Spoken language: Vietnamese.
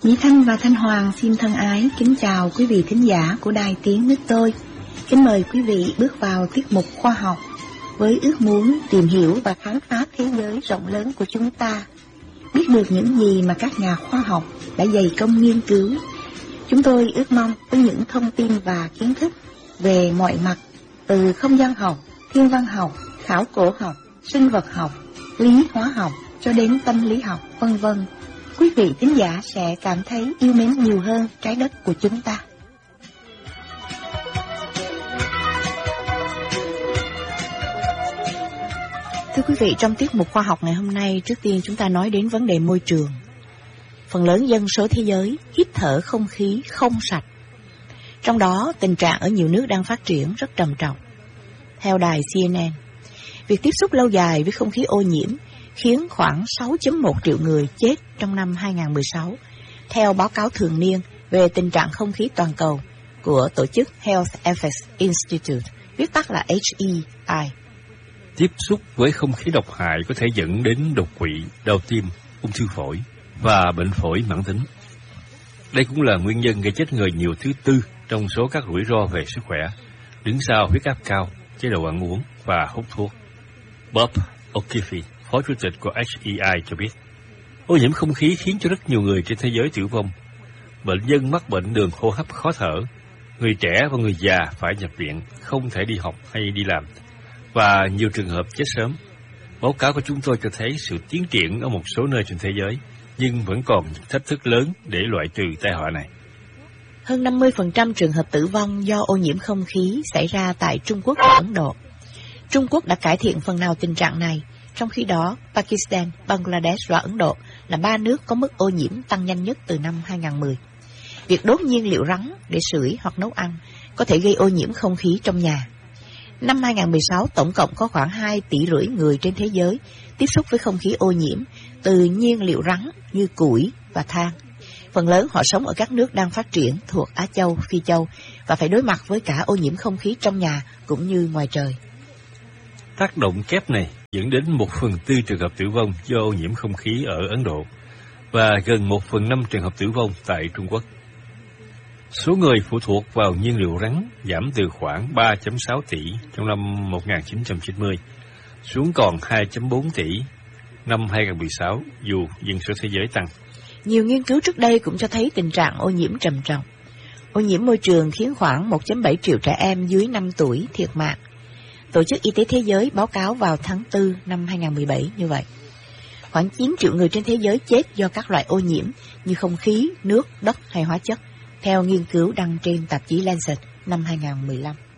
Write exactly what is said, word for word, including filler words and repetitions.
Mỹ Thanh và Thanh Hoàng xin thân ái kính chào quý vị thính giả của Đài Tiếng Nước Tôi. Kính mời quý vị bước vào tiết mục khoa học với ước muốn tìm hiểu và khám phá thế giới rộng lớn của chúng ta, biết được những gì mà các nhà khoa học đã dày công nghiên cứu. Chúng tôi ước mong với những thông tin và kiến thức về mọi mặt, từ không gian học, thiên văn học, khảo cổ học, sinh vật học, lý hóa học cho đến tâm lý học, vân vân, quý vị thính giả sẽ cảm thấy yêu mến nhiều hơn trái đất của chúng ta. Thưa quý vị, trong tiết mục khoa học ngày hôm nay, trước tiên chúng ta nói đến vấn đề môi trường. Phần lớn dân số thế giới hít thở không khí không sạch. Trong đó, tình trạng ở nhiều nước đang phát triển rất trầm trọng. Theo đài C N N, việc tiếp xúc lâu dài với không khí ô nhiễm khiến khoảng sáu phẩy một triệu người chết trong năm hai không một sáu, theo báo cáo thường niên về tình trạng không khí toàn cầu của tổ chức Health Effects Institute, viết tắt là H E I. Tiếp xúc với không khí độc hại có thể dẫn đến đột quỵ, đau tim, ung thư phổi và bệnh phổi mãn tính. Đây cũng là nguyên nhân gây chết người nhiều thứ tư trong số các rủi ro về sức khỏe, đứng sau huyết áp cao, chế độ ăn uống và hút thuốc. Bob O'Keefe, Phó Chủ tịch của H E I cho biết, ô nhiễm không khí khiến cho rất nhiều người trên thế giới tử vong. Bệnh nhân mắc bệnh đường hô hấp khó thở, người trẻ và người già phải nhập viện, không thể đi học hay đi làm, và nhiều trường hợp chết sớm. Báo cáo của chúng tôi cho thấy sự tiến triển ở một số nơi trên thế giới, nhưng vẫn còn những thách thức lớn để loại trừ tai họa này. Hơn năm mươi phần trăm trường hợp tử vong do ô nhiễm không khí xảy ra tại Trung Quốc và Ấn Độ. Trung Quốc đã cải thiện phần nào tình trạng này, trong khi đó Pakistan, Bangladesh và Ấn Độ là ba nước có mức ô nhiễm tăng nhanh nhất từ năm hai không một không. Việc đốt nhiên liệu rắn để sưởi hoặc nấu ăn có thể gây ô nhiễm không khí trong nhà. Năm hai không một sáu, tổng cộng có khoảng hai tỷ rưỡi người trên thế giới tiếp xúc với không khí ô nhiễm từ nhiên liệu rắn như củi và than. Phần lớn họ sống ở các nước đang phát triển thuộc Á Châu, Phi Châu và phải đối mặt với cả ô nhiễm không khí trong nhà cũng như ngoài trời. Tác động kép này dẫn đến một phần tư trường hợp tử vong do ô nhiễm không khí ở Ấn Độ và gần một phần năm trường hợp tử vong tại Trung Quốc. Số người phụ thuộc vào nhiên liệu rắn giảm từ khoảng ba phẩy sáu tỷ trong năm một nghìn chín trăm chín mươi xuống còn hai phẩy bốn tỷ năm hai không một sáu dù dân số thế giới tăng. Nhiều nghiên cứu trước đây cũng cho thấy tình trạng ô nhiễm trầm trọng. Ô nhiễm môi trường khiến khoảng một phẩy bảy triệu trẻ em dưới năm tuổi thiệt mạng. Tổ chức Y tế Thế giới báo cáo vào tháng tư năm hai không một bảy như vậy. Khoảng chín triệu người trên thế giới chết do các loại ô nhiễm như không khí, nước, đất hay hóa chất, theo nghiên cứu đăng trên tạp chí Lancet năm hai không một lăm.